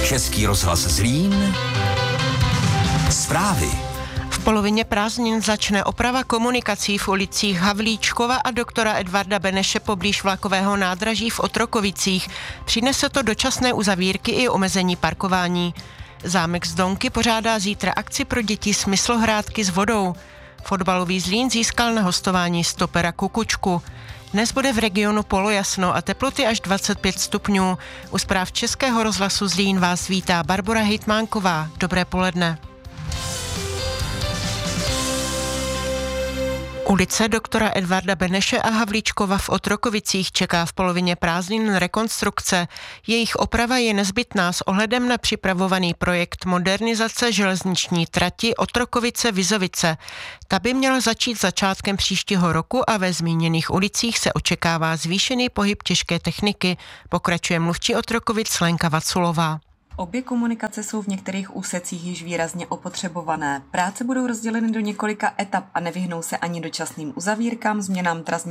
Český rozhlas Zlín. Zprávy. V polovině prázdnin začne oprava komunikací v ulicích Havlíčkova a doktora Edvarda Beneše poblíž vlakového nádraží v Otrokovicích. Přinese to dočasné uzavírky i omezení parkování. Zámek Zdonky pořádá zítra akci pro děti Smyslohrádky s vodou. Fotbalový Zlín získal na hostování stopera Kukučku. Dnes bude v regionu polojasno a teploty až 25 stupňů. U zpráv Českého rozhlasu Zlín vás vítá Barbora Hejtmánková. Dobré poledne. Ulice doktora Edvarda Beneše a Havlíčkova v Otrokovicích čeká v polovině prázdnin rekonstrukce. Jejich oprava je nezbytná s ohledem na připravovaný projekt modernizace železniční trati Otrokovice-Vizovice. Ta by měla začít začátkem příštího roku a ve zmíněných ulicích se očekává zvýšený pohyb těžké techniky, pokračuje mluvčí Otrokovic Lenka Vaculová. Obě komunikace jsou v některých úsecích již výrazně opotřebované. Práce budou rozděleny do několika etap a nevyhnou se ani dočasným uzavírkám, změnám tras